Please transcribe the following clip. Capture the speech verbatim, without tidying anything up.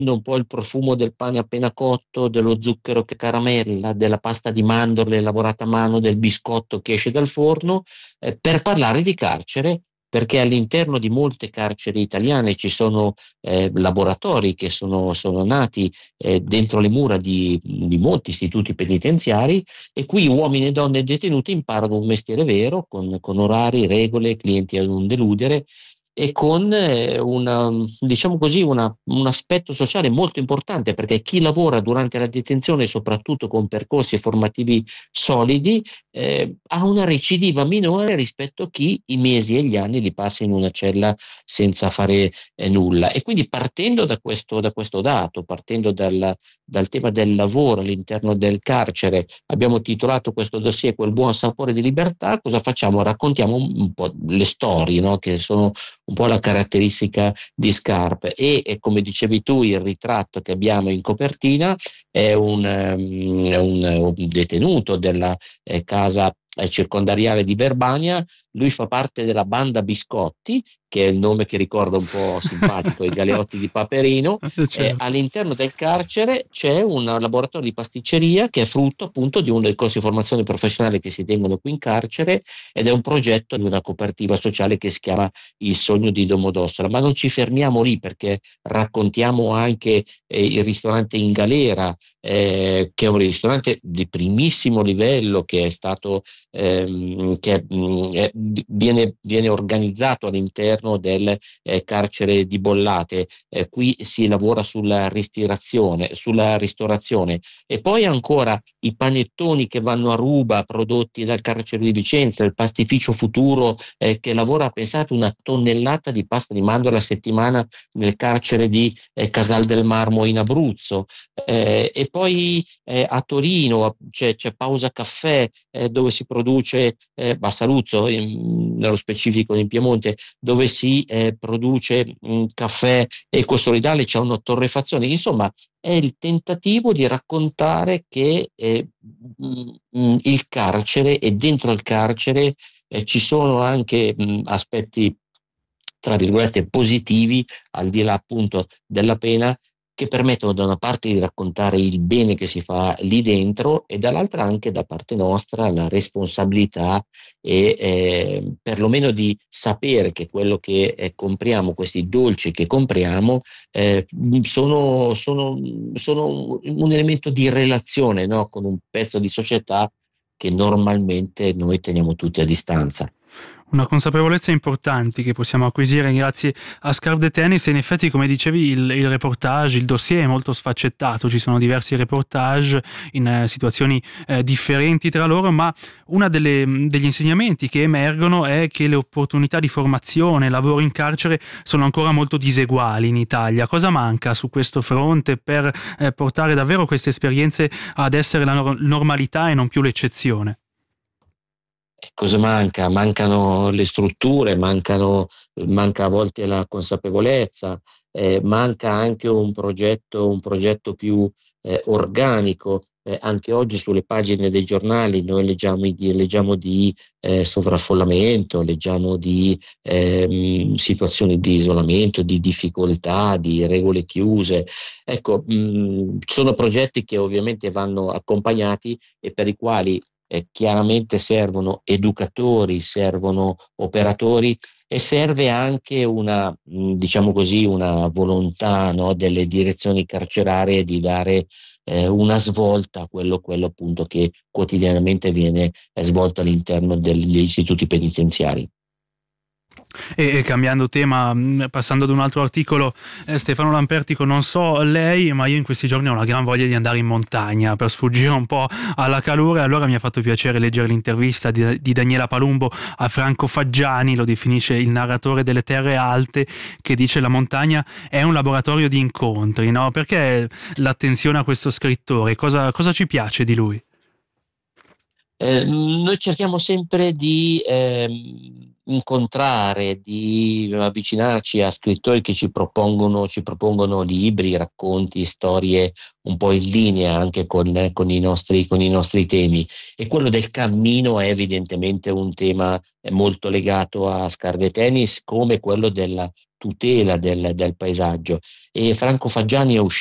un po' il profumo del pane appena cotto, dello zucchero che caramella, della pasta di mandorle lavorata a mano, del biscotto che esce dal forno, eh, per parlare di carcere, perché all'interno di molte carceri italiane ci sono eh, laboratori che sono, sono nati eh, dentro le mura di, di molti istituti penitenziari, e qui uomini e donne detenuti imparano un mestiere vero, con, con orari, regole, clienti a non deludere, e con eh, una, diciamo così, una- un aspetto sociale molto importante, perché chi lavora durante la detenzione, soprattutto con percorsi formativi solidi, eh, ha una recidiva minore rispetto a chi i mesi e gli anni li passa in una cella senza fare eh, nulla. E quindi, partendo da questo, da questo dato, partendo dal, dal tema del lavoro all'interno del carcere, abbiamo titolato questo dossier Quel buon sapore di libertà. Cosa facciamo? Raccontiamo un, un po' le storie, no? Che sono un po' la caratteristica di Scarpe, e, e come dicevi tu, il ritratto che abbiamo in copertina è un, um, è un, un detenuto della eh, casa eh, circondariale di Verbania. Lui fa parte della banda Biscotti, che è il nome che ricorda un po' simpatico i Galeotti di Paperino. Eh, Certo. all'interno del carcere c'è un laboratorio di pasticceria che è frutto appunto di uno dei corsi di formazione professionale che si tengono qui in carcere, ed è un progetto di una cooperativa sociale che si chiama Il Sogno di Domodossola. Ma non ci fermiamo lì, perché raccontiamo anche eh, il ristorante In Galera, eh, che è un ristorante di primissimo livello, che è stato ehm, che mh, è- viene, viene organizzato all'interno del eh, carcere di Bollate. Eh, qui si lavora sulla ristorazione, sulla ristorazione. E poi ancora i panettoni che vanno a ruba, prodotti dal carcere di Vicenza, il pastificio Futuro eh, che lavora, pensate, una tonnellata di pasta di mandorla a settimana nel carcere di eh, Casal del Marmo in Abruzzo. Eh, e poi eh, a Torino c'è, c'è Pausa Caffè, eh, dove si produce, eh, a Saluzzo in- nello specifico in Piemonte, dove si eh, produce mh, caffè ecosolidale, c'è una torrefazione. Insomma, è il tentativo di raccontare che eh, mh, mh, il carcere, e dentro il carcere eh, ci sono anche mh, aspetti, tra virgolette, positivi, al di là appunto della pena, che permettono da una parte di raccontare il bene che si fa lì dentro, e dall'altra anche da parte nostra la responsabilità, e eh, perlomeno di sapere che quello che eh, compriamo, questi dolci che compriamo, eh, sono, sono, sono un elemento di relazione, no? Con un pezzo di società che normalmente noi teniamo tutti a distanza. Una consapevolezza importante che possiamo acquisire grazie a Scarf the Tennis. E in effetti, come dicevi, il, il reportage, il dossier è molto sfaccettato, ci sono diversi reportage in eh, situazioni eh, differenti tra loro, ma uno degli insegnamenti che emergono è che le opportunità di formazione e lavoro in carcere sono ancora molto diseguali in Italia. Cosa manca su questo fronte per eh, portare davvero queste esperienze ad essere la nor- normalità e non più l'eccezione? Cosa manca? Mancano le strutture, mancano, manca a volte la consapevolezza, eh, manca anche un progetto, un progetto più eh, organico. Eh, anche oggi sulle pagine dei giornali noi leggiamo di, leggiamo di eh, sovraffollamento, leggiamo di ehm, situazioni di isolamento, di difficoltà, di regole chiuse. Ecco, mh, sono progetti che ovviamente vanno accompagnati, e per i quali eh, chiaramente servono educatori, servono operatori, e serve anche una, mh, diciamo così, una volontà, no, delle direzioni carcerarie di dare eh, una svolta a quello, quello appunto che quotidianamente viene eh, svolto all'interno degli istituti penitenziari. E, e cambiando tema, mh, passando ad un altro articolo, eh, Stefano Lampertico, non so lei, ma io in questi giorni ho una gran voglia di andare in montagna per sfuggire un po' alla calura. Allora mi ha fatto piacere leggere l'intervista di, di Daniela Palumbo a Franco Faggiani, lo definisce il narratore delle terre alte, che dice la montagna è un laboratorio di incontri, no? Perché l'attenzione a questo scrittore? Cosa, cosa ci piace di lui? Eh, noi cerchiamo sempre di ehm, incontrare, di avvicinarci a scrittori che ci propongono, ci propongono libri, racconti, storie un po' in linea anche con, con i nostri, con i nostri temi. E quello del cammino è evidentemente un tema eh, molto legato a Scarde Tennis, come quello della tutela del, del paesaggio. E Franco Faggiani è uscito